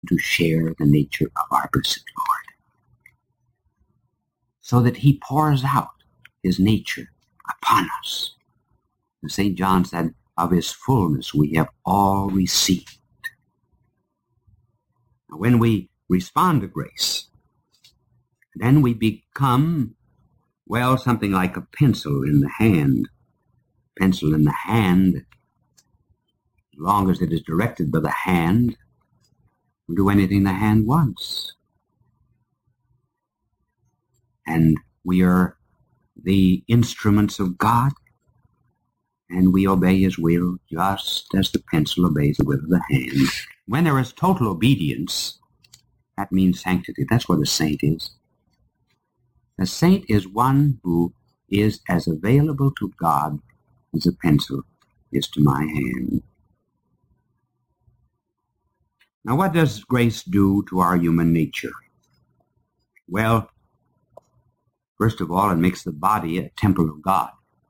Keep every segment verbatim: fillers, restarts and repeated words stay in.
to share the nature of our blessed Lord, so that he pours out his nature upon us. And Saint John said, of his fullness we have all received. Now, when we respond to grace, then we become, well, something like a pencil in the hand. Pencil in the hand, as long as it is directed by the hand, will do anything the hand wants. And we are the instruments of God, and we obey his will just as the pencil obeys the will of the hand. When there is total obedience, that means sanctity. That's what a saint is. A saint is one who is as available to God as a pencil is to my hand. Now, what does grace do to our human nature? Well, first of all, it makes the body a temple of God.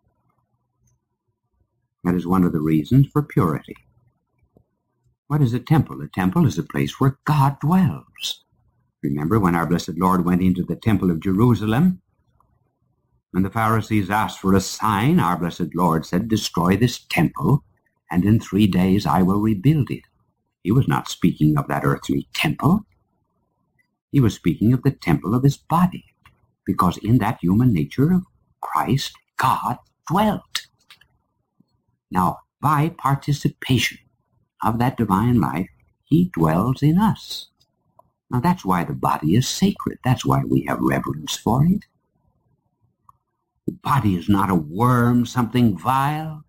That is one of the reasons for purity. What is a temple? A temple is a place where God dwells. Remember when our blessed Lord went into the temple of Jerusalem? When the Pharisees asked for a sign, our blessed Lord said, destroy this temple, and in three days I will rebuild it. He was not speaking of that earthly temple. He was speaking of the temple of his body, because in that human nature of Christ, God dwelt. Now, by participation of that divine life, he dwells in us. Now, that's why the body is sacred. That's why we have reverence for it. The body is not a worm, something vile.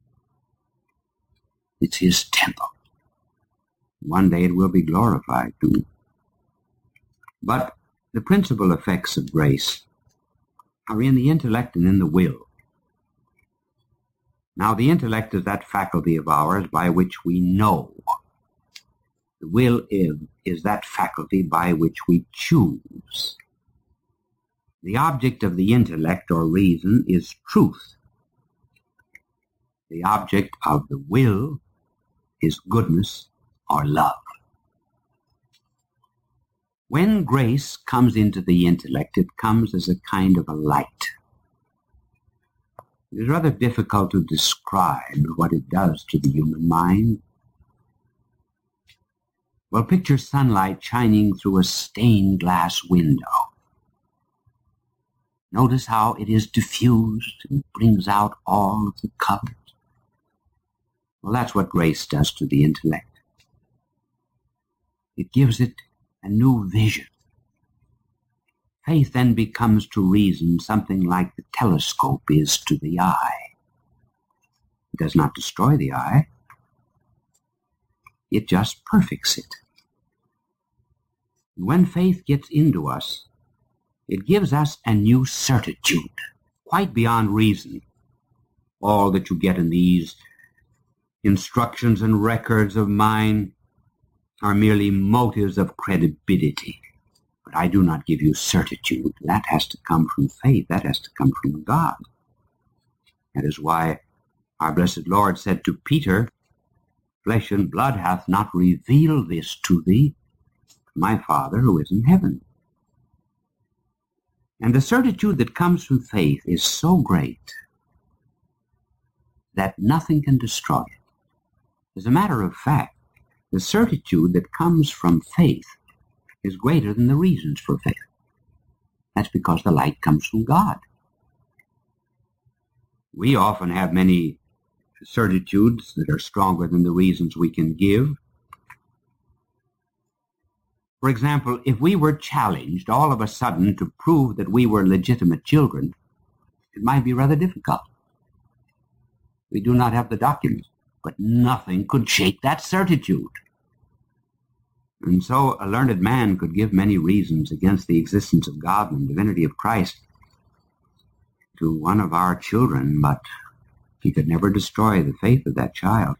It's his temple. One day it will be glorified too. But the principal effects of grace are in the intellect and in the will. Now, the intellect is that faculty of ours by which we know. The will is, is that faculty by which we choose. The object of the intellect or reason is truth. The object of the will is goodness or love. When grace comes into the intellect, it comes as a kind of a light. It is rather difficult to describe what it does to the human mind. Well, picture sunlight shining through a stained glass window. Notice how it is diffused and brings out all of the colors. Well, that's what grace does to the intellect. It gives it a new vision. Faith then becomes to reason something like the telescope is to the eye. It does not destroy the eye. It just perfects it. When faith gets into us, it gives us a new certitude, quite beyond reason. All that you get in these instructions and records of mine are merely motives of credibility. But I do not give you certitude. That has to come from faith. That has to come from God. That is why our blessed Lord said to Peter, flesh and blood hath not revealed this to thee, my Father who is in heaven. And the certitude that comes from faith is so great that nothing can destroy it. As a matter of fact, the certitude that comes from faith is greater than the reasons for faith. That's because the light comes from God. We often have many certitudes that are stronger than the reasons we can give. For example, if we were challenged all of a sudden to prove that we were legitimate children, it might be rather difficult. We do not have the documents, but nothing could shake that certitude. And so a learned man could give many reasons against the existence of God and the divinity of Christ to one of our children, but he could never destroy the faith of that child.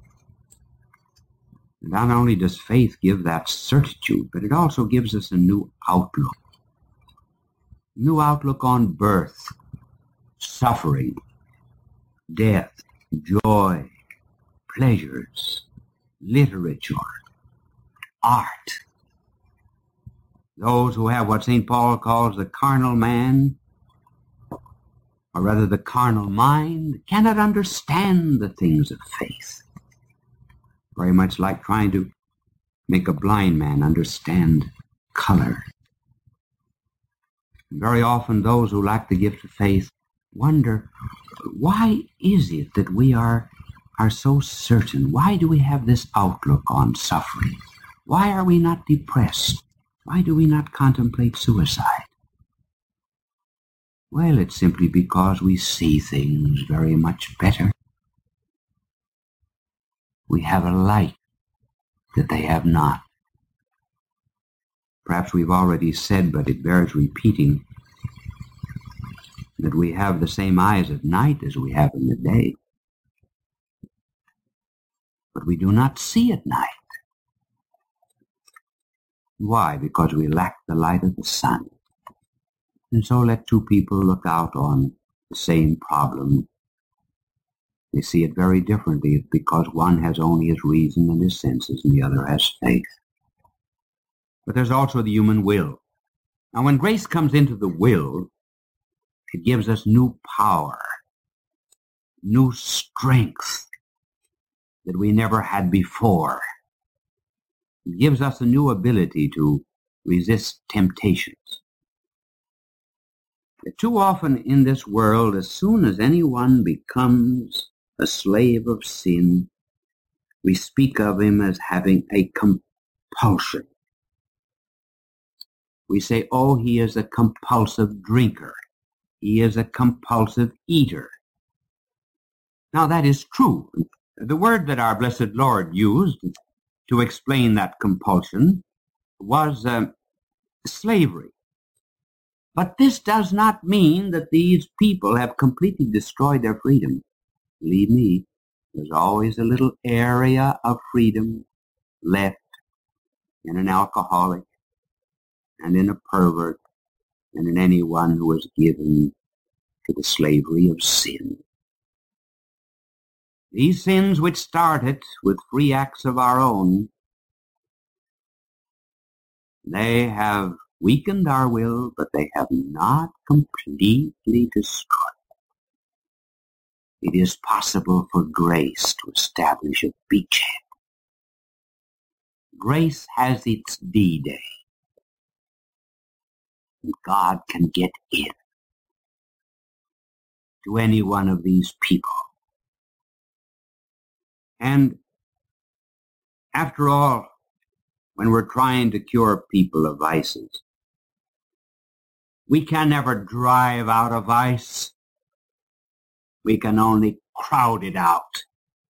Not only does faith give that certitude, but it also gives us a new outlook. New outlook on birth, suffering, death, joy, pleasures, literature, art. Those who have what Saint Paul calls the carnal man, or rather the carnal mind, cannot understand the things of faith. Very much like trying to make a blind man understand color. Very often those who lack the gift of faith wonder, why is it that we are, are so certain? Why do we have this outlook on suffering? Why are we not depressed? Why do we not contemplate suicide? Well, it's simply because we see things very much better. We have a light that they have not. Perhaps we've already said, but it bears repeating, that we have the same eyes at night as we have in the day. But we do not see at night. Why? Because we lack the light of the sun. And so let two people look out on the same problem. They see it very differently. It's because one has only his reason and his senses and the other has faith. But there's also the human will. Now when grace comes into the will, it gives us new power, new strength that we never had before. It gives us a new ability to resist temptations. But too often in this world, as soon as anyone becomes a slave of sin, we speak of him as having a compulsion. We say, oh, he is a compulsive drinker. He is a compulsive eater. Now that is true. The word that our blessed Lord used to explain that compulsion was uh, slavery. But this does not mean that these people have completely destroyed their freedom. Believe me, there's always a little area of freedom left in an alcoholic and in a pervert and in anyone who is given to the slavery of sin. These sins which started with free acts of our own, they have weakened our will, but they have not completely destroyed it. It is possible for grace to establish a beachhead. Grace has its D-Day. And God can get in to any one of these people. And after all, when we're trying to cure people of vices, we can never drive out a vice. We can only crowd it out.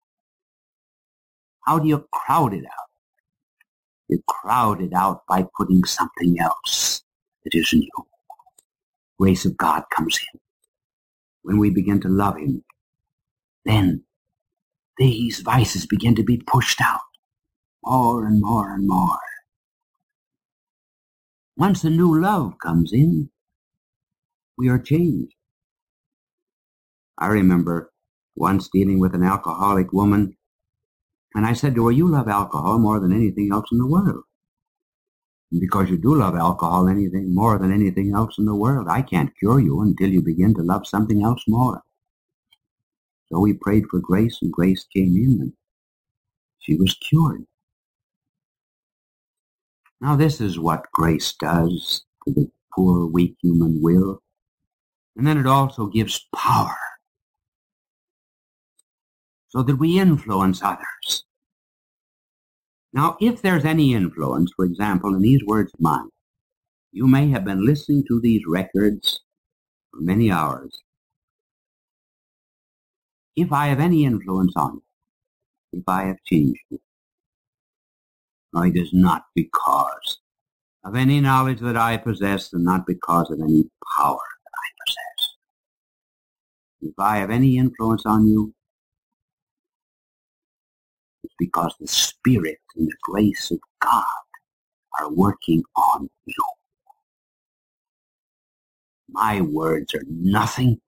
How do you crowd it out? You crowd it out by putting something else that is new. Grace of God comes in. When we begin to love him, then these vices begin to be pushed out more and more and more. Once a new love comes in, we are changed. I remember once dealing with an alcoholic woman, and I said to her, you love alcohol more than anything else in the world. And because you do love alcohol anything more than anything else in the world, I can't cure you until you begin to love something else more. So we prayed for grace, and grace came in, and she was cured. Now this is what grace does to the poor, weak human will. And then it also gives power so that we influence others. Now, if there's any influence, for example, in these words of mine, you may have been listening to these records for many hours. If I have any influence on you, if I have changed you, no, it is not because of any knowledge that I possess and not because of any power that I possess. If I have any influence on you, it's because the Spirit and the grace of God are working on you. My words are nothing.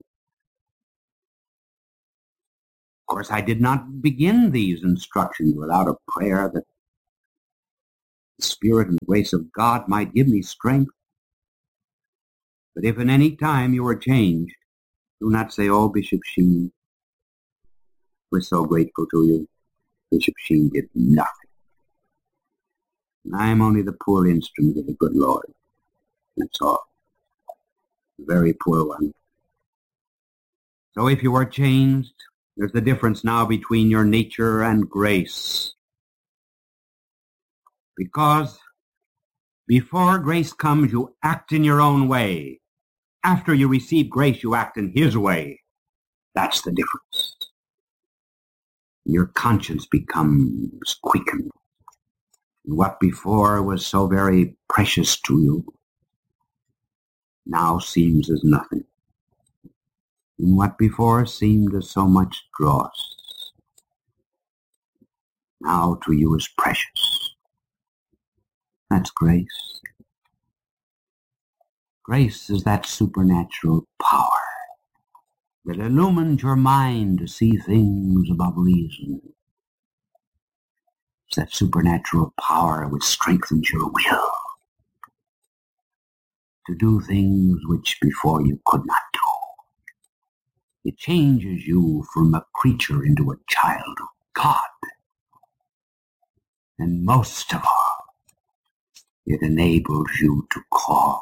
Of course, I did not begin these instructions without a prayer that the Spirit and grace of God might give me strength. But if in any time you are changed, do not say, oh, Bishop Sheen, we're so grateful to you. Bishop Sheen did nothing. And I am only the poor instrument of the good Lord. That's all. A very poor one. So if you are changed, there's a difference now between your nature and grace. Because before grace comes, you act in your own way. After you receive grace, you act in His way. That's the difference. Your conscience becomes quickened. What before was so very precious to you now seems as nothing. And what before seemed as so much dross now to you is precious. That's grace. Grace is that supernatural power that illumines your mind to see things above reason. It's that supernatural power which strengthens your will to do things which before you could not do. It changes you from a creature into a child of God. And most of all, it enables you to call